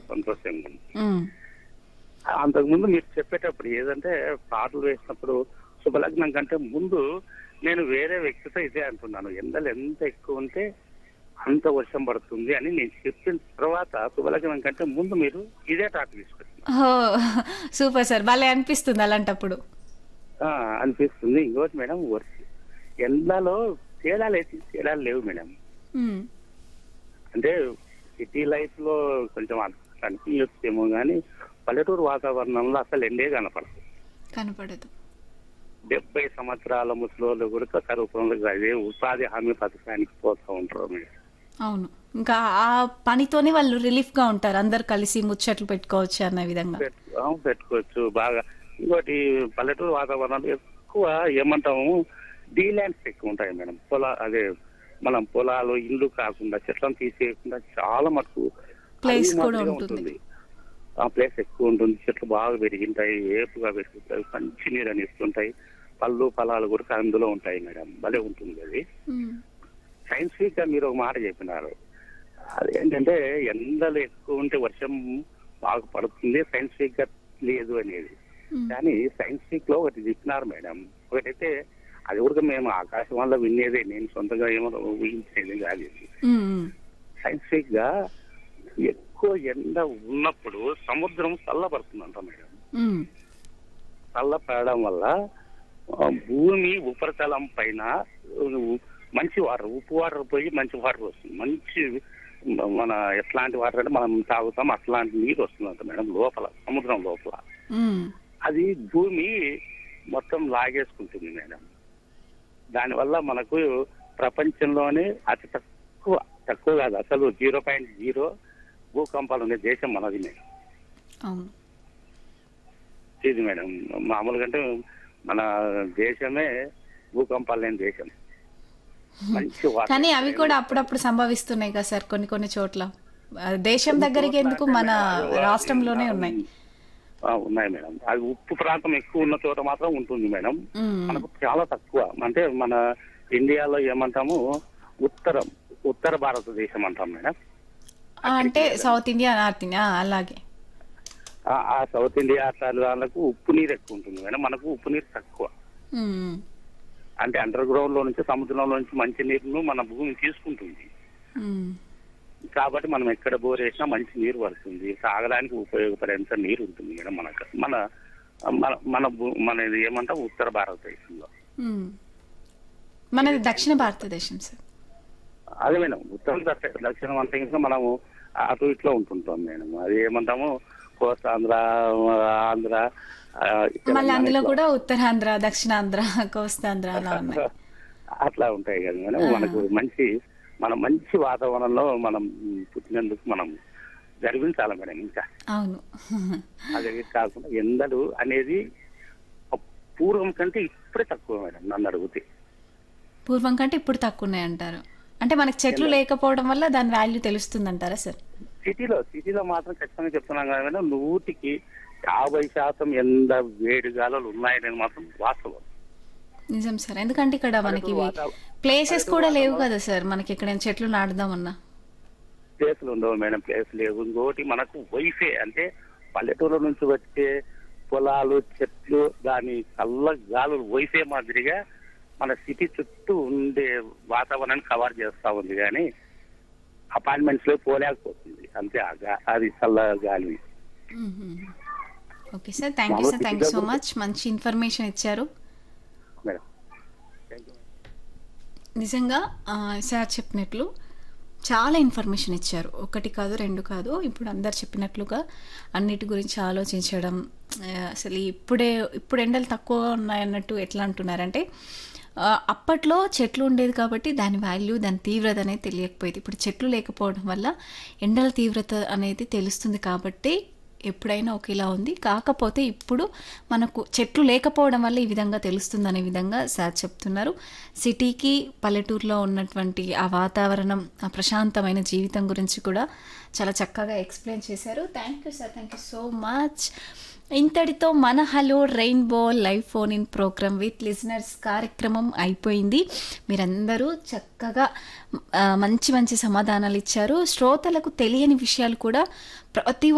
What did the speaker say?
సంతోషంగా ఉంది. ఉమ్, అంతకుముందు మీరు చెప్పేటప్పుడు ఏదంటే పాటలు వేసినప్పుడు శుభలగ్నం కంటే ముందు నేను వేరే వ్యక్తితో ఇదే అంటున్నాను. ఎండలు ఎంత ఎక్కువ ఉంటే అంత వర్షం పడుతుంది అని నేను చెప్పిన తర్వాత శుభలగ్నం కంటే ముందు మీరు ఇదే టాపిక్ తీసుకొచ్చారు. ఓ సూపర్ సార్, భలే అనిపిస్తుంది అలాంటప్పుడు. అనిపిస్తుంది. ఇంకోటి మేడం, ఎండలో తేడాలు లేవు మేడం. ఉమ్, అంటే సిటీ లైఫ్ లో కొంచెం కనిపించొచ్చేమో కానీ పల్లెటూరు వాతావరణంలో అసలు ఎండే కనపడదు. కనపడదు. 70 సంవత్సరాల ముసలోళ్ళు కూడా కరువు పనులకు అదే ఉపాధి హామీ పథకానికి పోతూ ఉంటారు మేడం. అవును, ఇంకా ఆ పనితోనే వాళ్ళు రిలీఫ్ గా ఉంటారు, అందరు కలిసి ముచ్చట్లు పెట్టుకోవచ్చు అన్న విధంగా. పెట్టుకోవచ్చు బాగా. ఇంకోటి పల్లెటూరు వాతావరణంలో ఎక్కువ ఏమంటాము డీలాండ్స్ ఎక్కువ ఉంటాయి మేడం. అదే మనం పొలాలు ఇండ్లు కాకుండా చెట్లను తీసేయకుండా చాలా మటుకు ప్లేస్ అడవి కూడా మాదిరిగా ఉంటుంది. ఆ ప్లేస్ ఎక్కువ ఉంటుంది. చెట్లు బాగా పెరిగింటాయి, ఏపుగా పెరుగుతాయి, మంచి నీరు అని ఇస్తుంటాయి. పళ్ళు ఫలాలు కూడా అందులో ఉంటాయి మేడం. భలే ఉంటుంది అది. ఉమ్, సైంటిఫిక్ గా మీరు ఒక మాట చెప్పినారు, అదేంటంటే ఎండలు ఎక్కువ ఉంటే వర్షం బాగా పడుతుంది, సైంటిఫిక్ గా లేదు అనేది. ఉమ్, కానీ సైంటిఫిక్ లో ఒకటి చెప్పినారు మేడం. ఒకటైతే అది కూడా మేము ఆకాశం వల్ల వినేదే, నేను సొంతంగా ఏమో ఊహించేది కాదు. ఉమ్, ఉమ్, సైంటిఫిక్ గా ఎక్కువ ఎండ ఉన్నప్పుడు సముద్రం చల్లబడుతుందంట మేడం. ఉమ్, చల్లపడడం వల్ల భూమి ఉపరితలం పైన మంచి వాటర్, ఉప్పు వాటర్ పోయి మంచి వాటర్ వస్తుంది. మంచి మన ఎట్లాంటి వాటర్ అంటే మనం తాగుతాం అట్లాంటి నీరు వస్తుందంట మేడం లోపల, సముద్రం లోపల. ఉమ్, అది భూమి మొత్తం లాగేసుకుంటుంది మేడం. దానివల్ల మనకు ప్రపంచంలోనే అతి తక్కువ కాదు అసలు 0.0 భూకంపాలు ఉండే దేశం మనది మేడం. అవును. ఇది మేడం మామూలుగా అంటే మన దేశమే భూకంపాలు లేని దేశం. మంచి కానీ అవి కూడా అప్పుడప్పుడు సంభవిస్తున్నాయి కదా సార్ కొన్ని కొన్ని చోట్ల. దేశం దగ్గరికి ఎందుకు, మన రాష్ట్రంలోనే ఉన్నాయి. ఉన్నాయి మేడం. అది ఉప్పు ప్రాంతం ఎక్కువ ఉన్న చోట మాత్రం ఉంటుంది మేడం. ఉమ్, మనకు చాలా తక్కువ. అంటే మన ఇండియాలో ఏమంటాము ఉత్తర భారతదేశం అంటాం మేడం. అంటే సౌత్ ఇండియా, నార్త్ ఇండియా అలాగే. ఆ సౌత్ ఇండియా వాళ్ళకు ఉప్పు నీరు ఎక్కువ ఉంటుంది మేడం. మనకు ఉప్పు నీరు తక్కువ. ఉమ్, అంటే అండర్ గ్రౌండ్ లో నుంచి, సముద్రంలో నుంచి మంచి నీరును మన భూమి తీసుకుంటుంది. ఉమ్, కాబట్టి మనం ఎక్కడ బోర్ వేసినా మంచి నీరు పడుతుంది. తాగడానికి ఉపయోగపడేంత నీరు ఉంటుంది మేడం మనకు. మనది ఏమంటాం ఉత్తర భారతదేశంలో. ఉమ్. మనది దక్షిణ భారతదేశం సార్. అదే మేడం ఉత్తరం దక్షిణం అంతా ఇంకా మనము అటు ఇట్లా ఉంటుంటాం మేడం. అది ఏమంటాము కోస్తాంధ్ర, ఆంధ్ర, మళ్ళీ అందులో కూడా ఉత్తరాంధ్ర, దక్షిణాంధ్ర, కోస్తాంధ్ర అలా ఉన్నాయి. అట్లా ఉంటాయి కదా మేడం. మనకు మంచి వాతావరణంలో మనం పుట్టినందుకు మనం గర్వించాలి మేడం. ఇంకా అవును. అదే కాకుండా ఎండలు అనేది పూర్వం కంటే ఇప్పుడే తక్కువ మేడం నన్ను అడిగితే. పూర్వం కంటే ఇప్పుడు తక్కువ ఉన్నాయి అంటారు. అంటే మనకి చెట్లు లేకపోవడం వల్ల దాని వాల్యూ తెలుస్తుంది అంటారా సార్? సిటీలో మాత్రం ఖచ్చితంగా చెప్తున్నాం కదా మేడం, 100% ఎండ వేడి గాలులు ఉన్నాయని మాత్రం వాస్తవం. నిజం సార్. ఎందుకంటే ఇక్కడ మనకి ప్లేసెస్ కూడా లేవు కదా సార్, మనకి ఇక్కడ చెట్లు నాటుదామన్నా ప్లేసులు ఉండవు మేడం. ప్లేస్ లేవు. ఇంకోటి మనకు వైఫే అంటే పల్లెటూరు నుంచి వచ్చే పొలాలు, చెట్లు, దాని చల్ల గాలులు వైఫే మాదిరిగా మన సిటీ చుట్టూ ఉండే వాతావరణాన్ని కవర్ చేస్తా ఉంది. కానీ అపార్ట్మెంట్స్ లో పోలేకపోతుంది అంతే. అది చల్ల గాలి. Okay sir, thank you sir, thank you so much. మంచి ఇన్ఫర్మేషన్ ఇచ్చారు మేడం. నిజంగా సార్ చెప్పినట్లు చాలా ఇన్ఫర్మేషన్ ఇచ్చారు. ఒకటి కాదు, రెండు కాదు, ఇప్పుడు అందరు చెప్పినట్లుగా అన్నిటి గురించి ఆలోచించడం. అసలు ఇప్పుడు ఎండలు తక్కువగా ఉన్నాయన్నట్టు ఎట్లా అంటున్నారంటే, అప్పట్లో చెట్లు ఉండేది కాబట్టి దాని వాల్యూ, దాని తీవ్రత అనేది తెలియకపోయేది. ఇప్పుడు చెట్లు లేకపోవడం వల్ల ఎండల తీవ్రత అనేది తెలుస్తుంది. కాబట్టి ఎప్పుడైనా ఒకేలా ఉంది. కాకపోతే ఇప్పుడు మనకు చెట్లు లేకపోవడం వల్ల ఈ విధంగా తెలుస్తుంది అనే విధంగా సార్ చెప్తున్నారు. సిటీకి పల్లెటూరులో ఉన్నటువంటి ఆ వాతావరణం, ఆ ప్రశాంతమైన జీవితం గురించి కూడా చాలా చక్కగా ఎక్స్ప్లెయిన్ చేశారు. Thank you sir, thank you so much. ఇంతటితో మన hello rainbow live phone in programme with listeners కార్యక్రమం అయిపోయింది. మీరందరూ చక్కగా మంచి మంచి సమాధానాలు ఇచ్చారు. శ్రోతలకు తెలియని విషయాలు కూడా ప్రతి